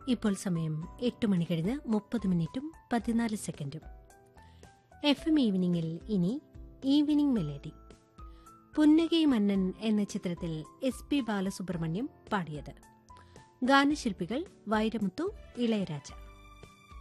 ഇപ്പോൾ സമയം 8 മണി കഴിഞ്ഞ് 30:14. FM ഈവനിങ്ങിൽ ഇനി ഈവനിംഗ് മെലഡി. പുന്നകൈ മന്നൻ എന്ന ചിത്രത്തിൽ SP ബാലസുബ്രഹ്മണ്യം പാടിയത്. ഗാനശില്പികൾ വൈരമുത്തു, ഇളയരാജ.